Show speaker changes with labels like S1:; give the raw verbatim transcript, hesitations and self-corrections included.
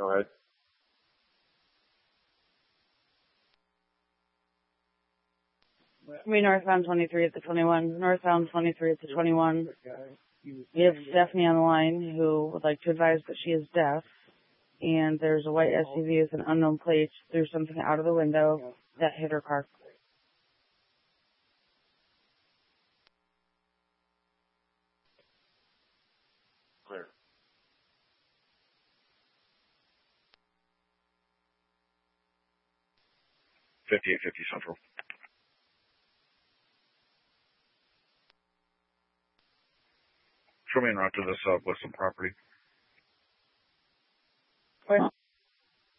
S1: Go ahead.
S2: We northbound twenty-three at the twenty-one. Northbound twenty-three at the twenty-one. We have Stephanie on the line who would like to advise that she is deaf. And there's a white S U V with an unknown plate, threw something out of the window that hit her car.
S1: Clear. fifty-eight fifty Central. Show me en route to this uh, Western property.